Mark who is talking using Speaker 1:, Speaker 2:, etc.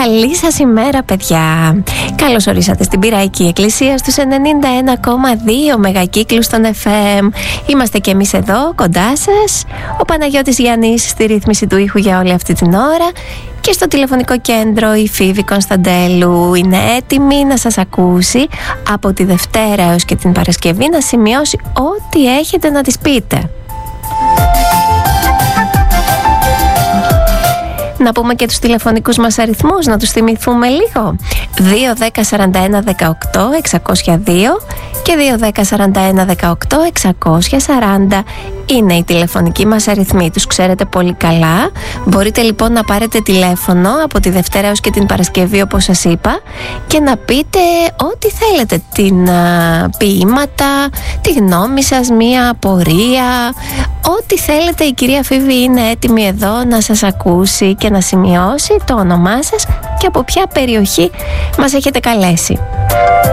Speaker 1: Καλή σας ημέρα, παιδιά. Καλώς ορίσατε στην Πειραϊκή Εκκλησία στους 91,2 μεγακύκλους των FM. Είμαστε και εμείς εδώ κοντά σας. Ο Παναγιώτης Γιάννης στη ρύθμιση του ήχου για όλη αυτή την ώρα. Και στο τηλεφωνικό κέντρο η Φίβη Κωνσταντέλου είναι έτοιμη να σας ακούσει από τη Δευτέρα έως και την Παρασκευή, να σημειώσει ό,τι έχετε να της πείτε. Να πούμε και τους τηλεφωνικούς μας αριθμούς, να τους θυμηθούμε λίγο. 2 10 41 18 602 και 2 10 41 18 640 είναι οι τηλεφωνικοί μας αριθμοί. Τους ξέρετε πολύ καλά. Μπορείτε λοιπόν να πάρετε τηλέφωνο από τη Δευτέρα έως και την Παρασκευή, όπως σας είπα, και να πείτε ό,τι θέλετε. Ποίηματα, τη γνώμη σας, μία απορία, ό,τι θέλετε. Η κυρία Φίβη είναι έτοιμη εδώ να σας ακούσει και να σημειώσει το όνομά σας και από ποια περιοχή μας έχετε καλέσει.